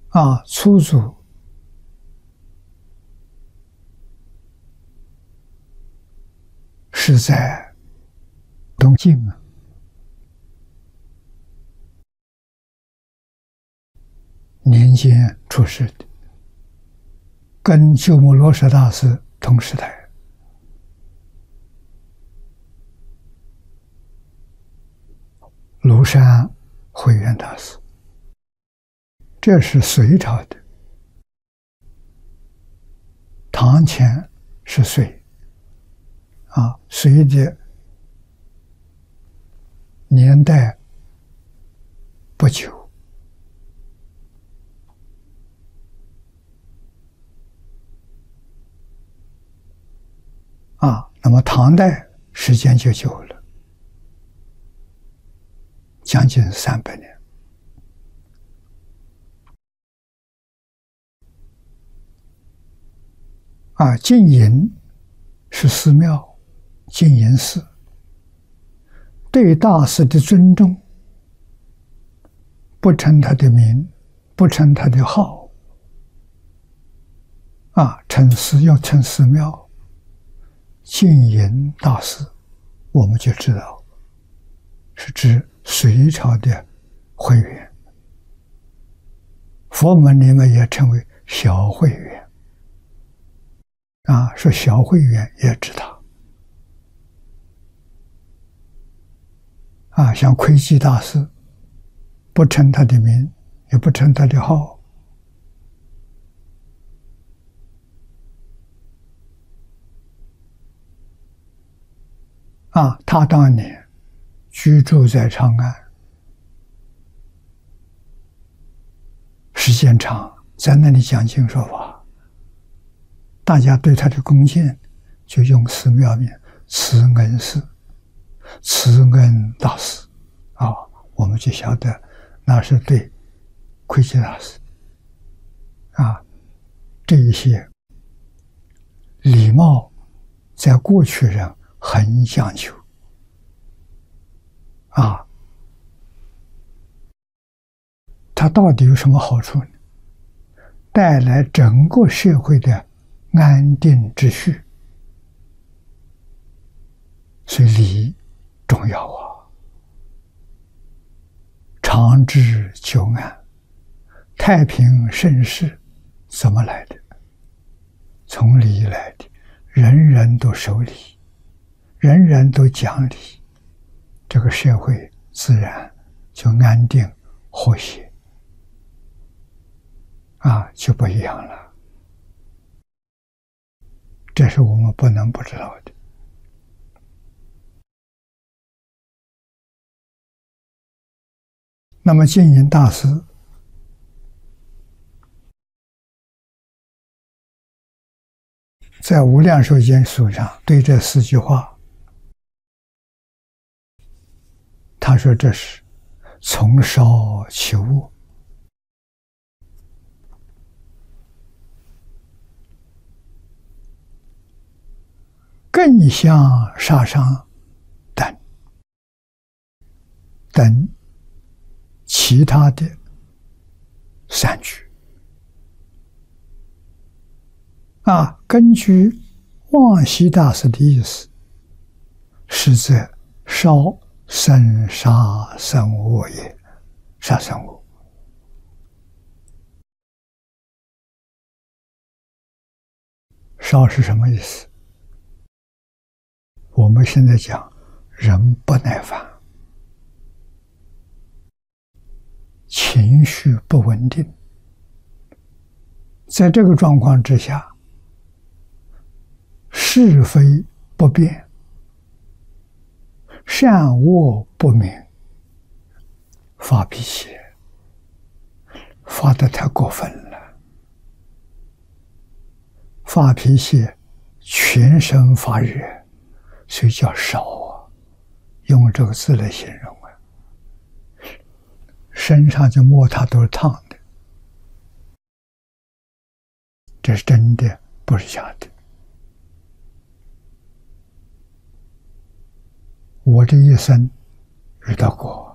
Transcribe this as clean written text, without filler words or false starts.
初祖是在东晋年间出世的，跟鸠摩罗什大师同时代。庐山慧远大师，这是隋朝的，唐前是隋，隋的年代不久，那么唐代时间就久了，将近300年。净营是寺庙，净营寺对大师的尊重，不称他的名，不称他的号，称寺要称寺庙，净营大师，我们就知道是指隋朝的慧远，佛门里面也称为小慧远。说小慧远也知他。像窥基大师，不称他的名，也不称他的号。他当年居住在长安，时间长，在那里讲经说法。大家对他的恭敬，就用寺庙名慈恩寺、慈恩大师，我们就晓得那是对窥基大师，这一些礼貌，在过去人很讲究，它到底有什么好处呢？带来整个社会的安定秩序，所以礼重要长治久安、太平盛世怎么来的？从礼来的，人人都守礼，人人都讲理，这个社会自然就安定和谐，就不一样了。这是我们不能不知道的。那么净营大师在《无量寿经》书上对这4句话，他说这是从少起悟，更向杀伤等其他的3句。根据望西大师的意思，是在烧生杀生恶也，杀生恶。烧是什么意思？我们现在讲人不耐烦，情绪不稳定，在这个状况之下，是非不辨，善恶不明，发脾气，发得太过分了，发脾气全身发热，所以叫烧用这个字来形容身上就摸它都是烫的，这是真的，不是假的。我这一生遇到过